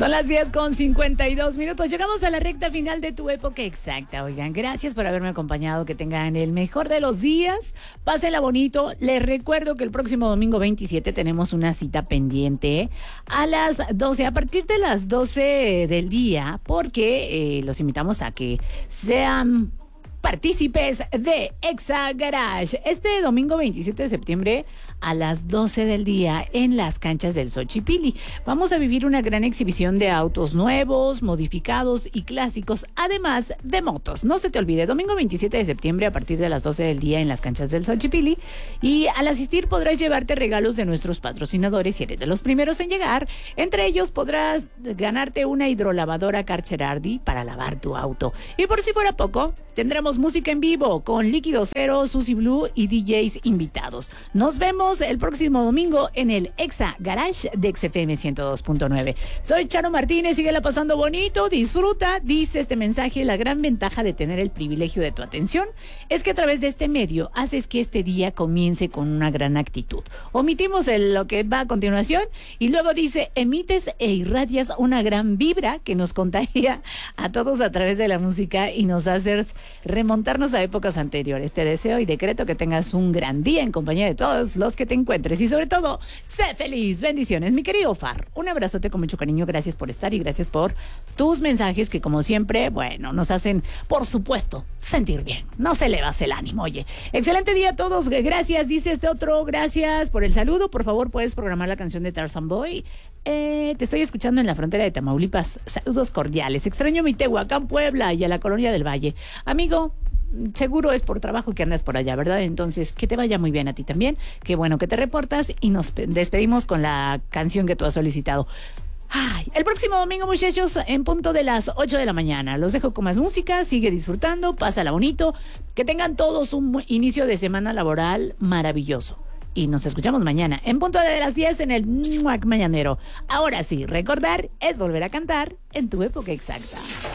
Son las 10:52. Llegamos a la recta final de tu época exacta. Oigan, gracias por haberme acompañado. Que tengan el mejor de los días. Pásenla bonito. Les recuerdo que el próximo domingo 27 tenemos una cita pendiente a las 12, a partir de las 12 del día, porque los invitamos a que sean partícipes de Exa Garage este domingo 27 de septiembre a las 12 del día en las canchas del Xochipilli. Vamos a vivir una gran exhibición de autos nuevos, modificados y clásicos, además de motos. No se te olvide, domingo 27 de septiembre a partir de las 12 del día en las canchas del Xochipilli, y al asistir podrás llevarte regalos de nuestros patrocinadores si eres de los primeros en llegar. Entre ellos podrás ganarte una hidrolavadora Carcherardi para lavar tu auto. Y por si fuera poco, tendremos música en vivo con Líquido Cero, Susie Blue y DJs invitados. Nos vemos el próximo domingo en el Exa Garage de XFM 102.9. Soy Charo Martínez, síguela pasando bonito, disfruta. Dice este mensaje: la gran ventaja de tener el privilegio de tu atención es que a través de este medio haces que este día comience con una gran actitud. Omitimos lo que va a continuación y luego dice: emites e irradias una gran vibra que nos contagia a todos a través de la música y nos haces remontarnos a épocas anteriores. Te deseo y decreto que tengas un gran día en compañía de todos los que te encuentres y sobre todo, sé feliz. Bendiciones, mi querido Far. Un abrazote con mucho cariño. Gracias por estar y gracias por tus mensajes que, como siempre, bueno, nos hacen, por supuesto, sentir bien. No se elevas el ánimo. Oye, excelente día a todos. Gracias, dice este otro. Gracias por el saludo. Por favor, puedes programar la canción de Tarzan Boy. Te estoy escuchando en la frontera de Tamaulipas. Saludos cordiales. Extraño mi Tehuacán, Puebla y a la Colonia del Valle. Amigo, seguro es por trabajo que andas por allá, ¿verdad? Entonces, que te vaya muy bien a ti también. Qué bueno que te reportas y nos despedimos con la canción que tú has solicitado. Ay, el próximo domingo, muchachos, en punto de las 8 de la mañana. Los dejo con más música. Sigue disfrutando, pásala bonito. Que tengan todos un inicio de semana laboral maravilloso. Y nos escuchamos mañana en punto de las 10 en el Mañanero. Ahora sí, recordar es volver a cantar en tu época exacta.